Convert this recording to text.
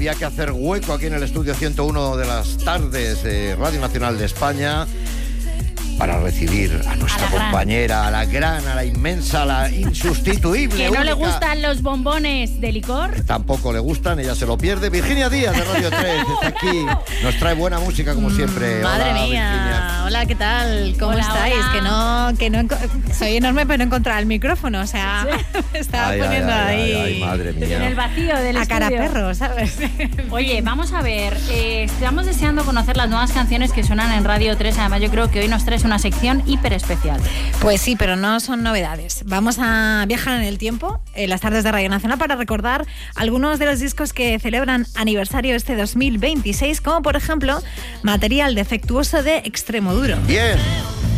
había que hacer hueco aquí en el estudio 101 de las tardes de Radio Nacional de España para recibir a nuestra compañera, a la inmensa, a la insustituible. Que no le gustan los bombones de licor. Tampoco le gustan, ella se lo pierde. Virginia Díaz de Radio 3 está aquí. Nos trae buena música como siempre. Madre Hola, mía. Virginia. Hola, ¿qué tal? ¿Cómo estáis? Hola. Que no soy enorme, pero no encontraba el micrófono. O sea, me estaba poniendo ahí. Ay, madre mía. En el vacío del a cara estudio. perro, ¿sabes? Oye, vamos a ver. Estamos deseando conocer las nuevas canciones que suenan en Radio 3. Además, yo creo que hoy nos traes una sección hiper especial. Pues sí, pero no son novedades. Vamos a viajar en el tiempo, en las tardes de Radio Nacional, para recordar algunos de los discos que celebran aniversario este 2026, como por ejemplo Material Defectuoso de Extremoduro. Bien.